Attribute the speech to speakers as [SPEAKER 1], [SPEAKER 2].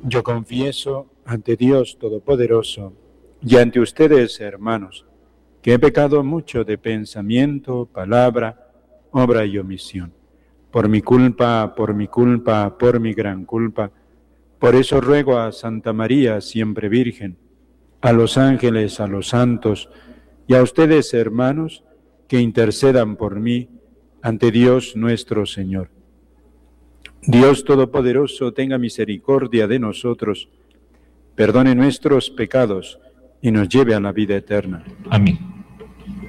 [SPEAKER 1] Yo confieso ante Dios Todopoderoso y ante ustedes, hermanos, que he pecado mucho de pensamiento, palabra, obra y omisión. Por mi culpa, por mi gran culpa. Por eso ruego a Santa María, siempre Virgen, a los ángeles, a los santos y a ustedes, hermanos, que intercedan por mí ante Dios nuestro Señor. Dios Todopoderoso, tenga misericordia de nosotros, perdone nuestros pecados y nos lleve a la vida eterna.
[SPEAKER 2] Amén.